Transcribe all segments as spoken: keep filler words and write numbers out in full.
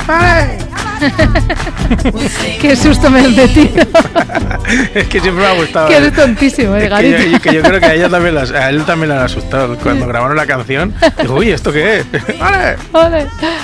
¡Vale! Qué susto me he metido. Es que siempre me ha gustado. Que eres tontísimo, eh, que, yo, que yo creo que a ella también las, a él también le han asustado cuando grabaron la canción. Digo, uy, ¿esto qué es? ¡Vale! ¡Vale!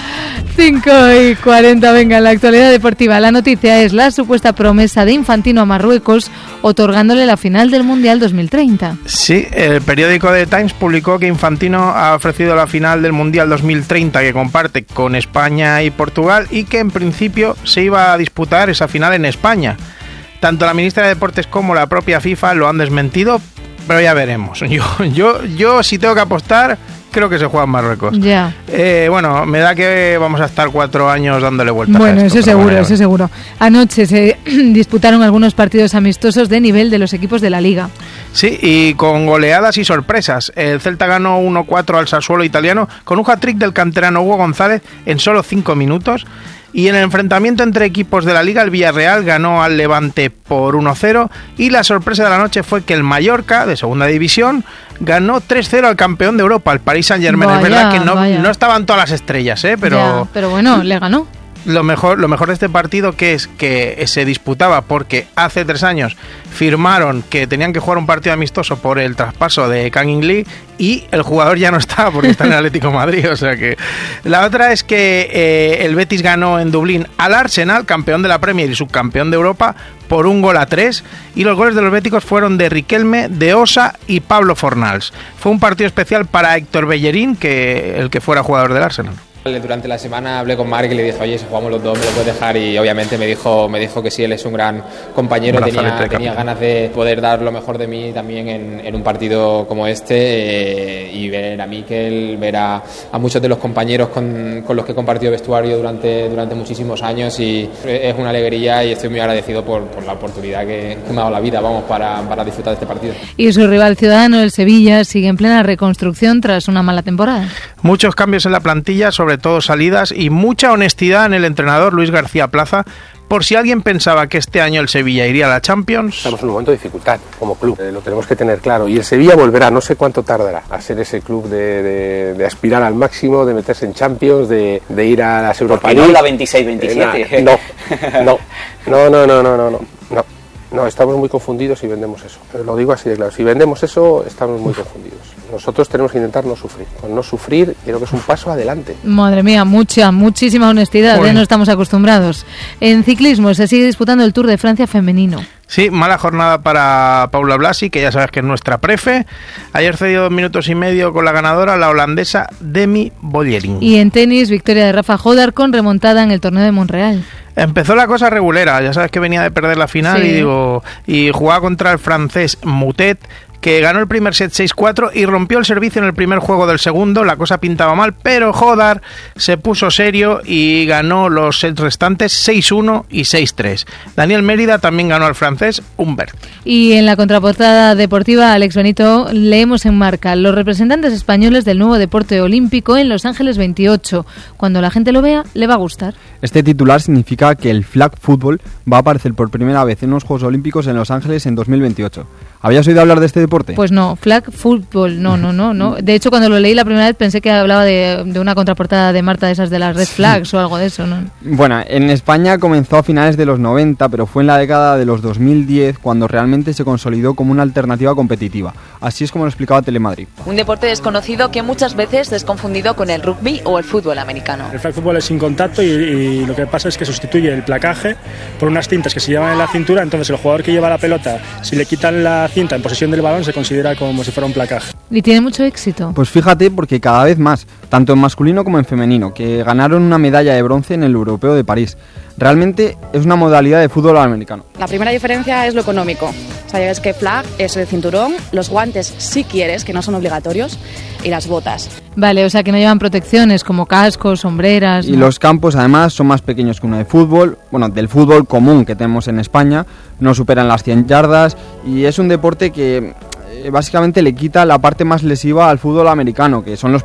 cinco y cuarenta, venga, en la actualidad deportiva. La noticia es la supuesta promesa de Infantino a Marruecos otorgándole la final del Mundial dos mil treinta. Sí, el periódico The Times publicó que Infantino ha ofrecido la final del Mundial dos mil treinta que comparte con España y Portugal y que en principio se iba a disputar esa final en España. Tanto la ministra de Deportes como la propia FIFA lo han desmentido, pero ya veremos. Yo, yo, yo si tengo que apostar, creo que se juega en Marruecos. Ya. Eh, bueno, me da que vamos a estar cuatro años dándole vueltas bueno, a esto. Eso seguro, vale, eso seguro. Anoche se disputaron algunos partidos amistosos de nivel de los equipos de la Liga. Sí, y con goleadas y sorpresas. El Celta ganó uno cuatro al Sassuolo italiano con un hat-trick del canterano Hugo González en solo cinco minutos. Y en el enfrentamiento entre equipos de la Liga, el Villarreal ganó al Levante por uno cero y la sorpresa de la noche fue que el Mallorca, de segunda división, ganó tres cero al campeón de Europa, el Paris Saint-Germain. Vaya, es verdad que no, vaya. no estaban todas las estrellas, ¿eh? pero, ya, pero bueno, le ganó. Lo mejor, lo mejor de este partido que es que se disputaba porque hace tres años firmaron que tenían que jugar un partido amistoso por el traspaso de Kangin Lee y el jugador ya no está porque está en el Atlético de Madrid, o sea que... La otra es que eh, el Betis ganó en Dublín al Arsenal, campeón de la Premier y subcampeón de Europa, por un gol a tres, y los goles de los béticos fueron de Riquelme, de Osa y Pablo Fornals. Fue un partido especial para Héctor Bellerín, que el que fuera jugador del Arsenal. Durante la semana hablé con Marc y le dije, oye, si jugamos los dos, ¿me lo puedes dejar? Y obviamente me dijo me dijo que sí, él es un gran compañero, tenía, tenía ganas de poder dar lo mejor de mí también en, en un partido como este eh, y ver a Mikel, ver a, a muchos de los compañeros con, con los que he compartido vestuario durante, durante muchísimos años, y es una alegría y estoy muy agradecido por, por la oportunidad que, que me ha dado la vida, vamos, para, para disfrutar de este partido. Y su rival ciudadano, el Sevilla, sigue en plena reconstrucción tras una mala temporada. Muchos cambios en la plantilla, sobre todo salidas, y mucha honestidad en el entrenador Luis García Plaza. Por si alguien pensaba que este año el Sevilla iría a la Champions... Estamos en un momento de dificultad como club, eh, lo tenemos que tener claro, y el Sevilla volverá, no sé cuánto tardará, a ser ese club de, de, de aspirar al máximo, de meterse en Champions, de, de ir a las Europa League. ¿Por qué no la veintiséis veintisiete? Eh, no, no, no, no, no, no, no, no, no, no, estamos muy confundidos si vendemos eso, lo digo así de claro, si vendemos eso estamos muy confundidos. Nosotros tenemos que intentar no sufrir. Con no sufrir, creo que es un paso adelante. Madre mía, mucha, muchísima honestidad, ¿eh? No estamos acostumbrados. En ciclismo se sigue disputando el Tour de Francia femenino. Sí, mala jornada para Paula Blasi, que ya sabes que es nuestra prefe. Ayer cedió dos minutos y medio con la ganadora, la holandesa Demi Bollerin. Y en tenis, victoria de Rafa Jodar con remontada en el torneo de Montreal. Empezó la cosa regulera, ya sabes que venía de perder la final, sí. y digo y jugaba contra el francés Moutet, que ganó el primer set seis cuatro y rompió el servicio en el primer juego del segundo. La cosa pintaba mal, pero Jodar se puso serio y ganó los sets restantes seis uno y seis tres. Daniel Mérida también ganó al francés Humbert. Y en la contraportada deportiva, Alex Benito, leemos en Marca: los representantes españoles del nuevo deporte olímpico en Los Ángeles veintiocho. Cuando la gente lo vea, le va a gustar. Este titular significa que el flag football va a aparecer por primera vez en los Juegos Olímpicos en Los Ángeles en dos mil veintiocho. ¿Habías oído hablar de este deporte? Pues no, flag football, no, no, no, no. De hecho, cuando lo leí la primera vez pensé que hablaba de, de una contraportada de Marta de esas de las Red Flags o algo de eso, ¿no? Bueno, en España comenzó a finales de los noventa, pero fue en la década de los dos mil diez cuando realmente se consolidó como una alternativa competitiva. Así es como lo explicaba Telemadrid. Un deporte desconocido que muchas veces es confundido con el rugby o el fútbol americano. El flag football es sin contacto y, y lo que pasa es que sustituye el placaje por unas cintas que se llevan en la cintura. Entonces el jugador que lleva la pelota, si le quitan la cinta en posesión del balón, se considera como si fuera un placaje. ¿Y tiene mucho éxito? Pues fíjate, porque cada vez más, tanto en masculino como en femenino, que ganaron una medalla de bronce en el Europeo de París. Realmente es una modalidad de fútbol americano. La primera diferencia es lo económico. O sea, es que flag es el cinturón, los guantes si quieres, que no son obligatorios, y las botas. Vale, o sea que no llevan protecciones como cascos, sombreras... Y ¿no? Los campos además son más pequeños que uno de fútbol, bueno, del fútbol común que tenemos en España, no superan las cien yardas, y es un deporte que básicamente le quita la parte más lesiva al fútbol americano, que son los